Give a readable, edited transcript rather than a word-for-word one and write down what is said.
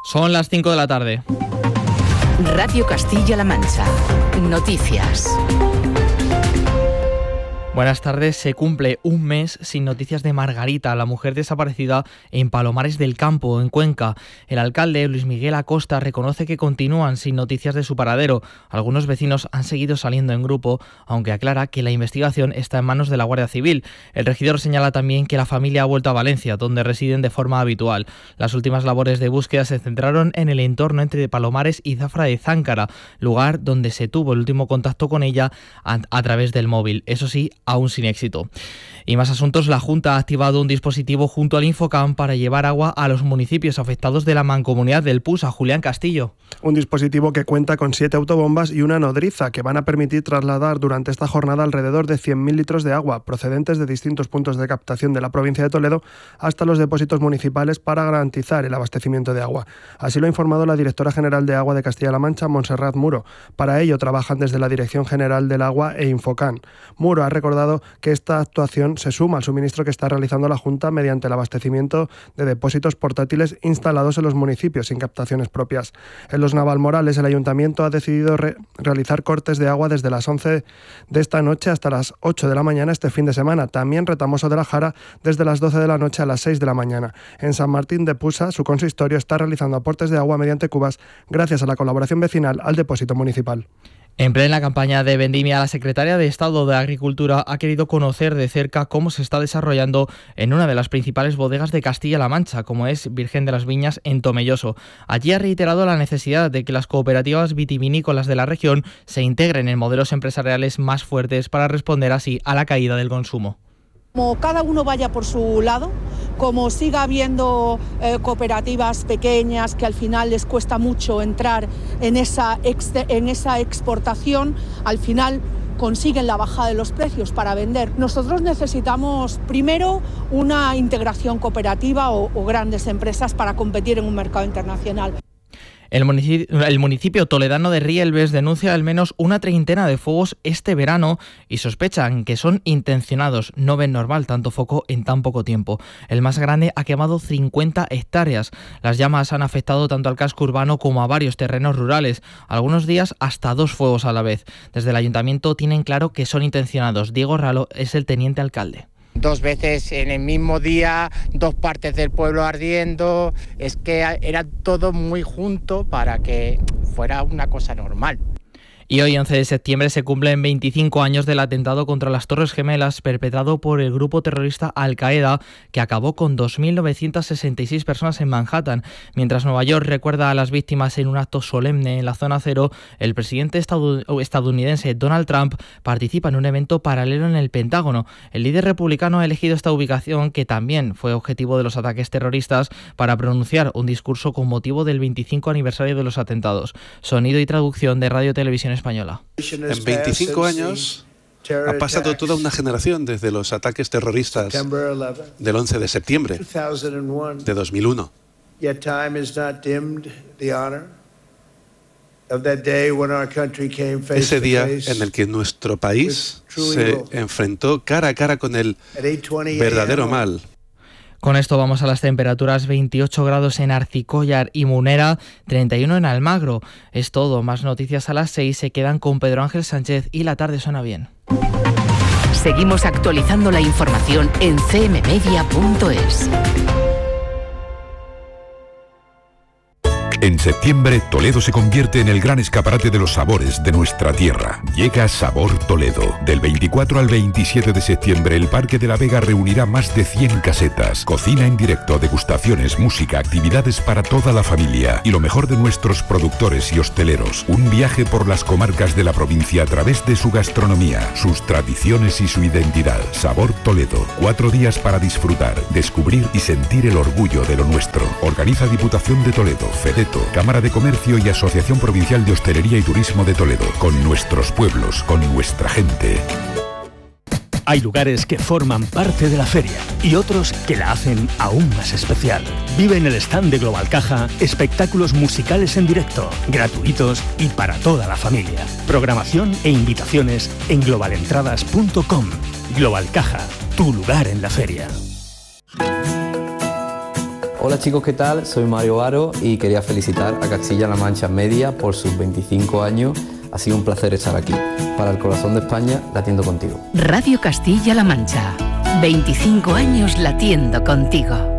Son las 5 de la tarde. Radio Castilla-La Mancha. Noticias. Buenas tardes. Se cumple un mes sin noticias de Margarita, la mujer desaparecida en Palomares del Campo, en Cuenca. El alcalde, Luis Miguel Acosta, reconoce que continúan sin noticias de su paradero. Algunos vecinos han seguido saliendo en grupo, aunque aclara que la investigación está en manos de la Guardia Civil. El regidor señala también que la familia ha vuelto a Valencia, donde residen de forma habitual. Las últimas labores de búsqueda se centraron en el entorno entre Palomares y Zafra de Záncara, lugar donde se tuvo el último contacto con ella a través del móvil. Eso sí, aún sin éxito. Y más asuntos. La Junta ha activado un dispositivo junto al Infocam para llevar agua a los municipios afectados de la mancomunidad del Pusa. Julián Castillo. Un dispositivo que cuenta con 7 autobombas y una nodriza que van a permitir trasladar durante esta jornada alrededor de 100.000 litros de agua procedentes de distintos puntos de captación de la provincia de Toledo hasta los depósitos municipales para garantizar el abastecimiento de agua. Así lo ha informado la directora general de Agua de Castilla-La Mancha, Montserrat Muro. Para ello trabajan desde la Dirección General del Agua e Infocam. Muro ha recordado que esta actuación se suma al suministro que está realizando la Junta mediante el abastecimiento de depósitos portátiles instalados en los municipios sin captaciones propias. En los Navalmorales, el Ayuntamiento ha decidido realizar cortes de agua desde las 11 de esta noche hasta las 8 de la mañana este fin de semana. También Retamoso de la Jara desde las 12 de la noche a las 6 de la mañana. En San Martín de Pusa, su consistorio está realizando aportes de agua mediante cubas gracias a la colaboración vecinal al depósito municipal. En plena campaña de vendimia, la secretaria de Estado de Agricultura ha querido conocer de cerca cómo se está desarrollando en una de las principales bodegas de Castilla-La Mancha, como es Virgen de las Viñas en Tomelloso. Allí ha reiterado la necesidad de que las cooperativas vitivinícolas de la región se integren en modelos empresariales más fuertes para responder así a la caída del consumo. Como cada uno vaya por su lado, como siga habiendo cooperativas pequeñas que al final les cuesta mucho entrar en esa exportación, al final consiguen la bajada de los precios para vender. Nosotros necesitamos primero una integración cooperativa o grandes empresas para competir en un mercado internacional. El municipio toledano de Rielves denuncia al menos una treintena de fuegos este verano y sospechan que son intencionados. No ven normal tanto foco en tan poco tiempo. El más grande ha quemado 50 hectáreas. Las llamas han afectado tanto al casco urbano como a varios terrenos rurales. Algunos días hasta 2 fuegos a la vez. Desde el ayuntamiento tienen claro que son intencionados. Diego Ralo es el teniente alcalde. 2 veces en el mismo día, 2 partes del pueblo ardiendo, es que era todo muy junto para que fuera una cosa normal. Y hoy, 11 de septiembre, se cumplen 25 años del atentado contra las Torres Gemelas perpetrado por el grupo terrorista Al-Qaeda, que acabó con 2.966 personas en Manhattan. Mientras Nueva York recuerda a las víctimas en un acto solemne en la zona cero, el presidente estadounidense Donald Trump participa en un evento paralelo en el Pentágono. El líder republicano ha elegido esta ubicación, que también fue objetivo de los ataques terroristas, para pronunciar un discurso con motivo del 25 aniversario de los atentados. Sonido y traducción de Radio Televisión Española. En 25 años ha pasado toda una generación desde los ataques terroristas del 11 de septiembre de 2001. Ese día en el que nuestro país se enfrentó cara a cara con el verdadero mal. Con esto vamos a las temperaturas: 28 grados en Arcicollar y Munera, 31 en Almagro. Es todo. Más noticias a las 6. Se quedan con Pedro Ángel Sánchez y la tarde suena bien. Seguimos actualizando la información en cmmedia.es. En septiembre, Toledo se convierte en el gran escaparate de los sabores de nuestra tierra. Llega Sabor Toledo. Del 24 al 27 de septiembre, el Parque de la Vega reunirá más de 100 casetas, cocina en directo, degustaciones, música, actividades para toda la familia y lo mejor de nuestros productores y hosteleros. Un viaje por las comarcas de la provincia a través de su gastronomía, sus tradiciones y su identidad. Sabor Toledo. 4 días para disfrutar, descubrir y sentir el orgullo de lo nuestro. Organiza Diputación de Toledo, FEDETO, Cámara de Comercio y Asociación Provincial de Hostelería y Turismo de Toledo. Con nuestros pueblos, con nuestra gente. Hay lugares que forman parte de la feria y otros que la hacen aún más especial. Vive en el stand de Global Caja espectáculos musicales en directo, gratuitos y para toda la familia. Programación e invitaciones en globalentradas.com. Global Caja, tu lugar en la feria. Hola chicos, ¿qué tal? Soy Mario Aro y quería felicitar a Castilla-La Mancha Media por sus 25 años. Ha sido un placer estar aquí. Para el corazón de España, latiendo contigo. Radio Castilla-La Mancha. 25 años latiendo contigo.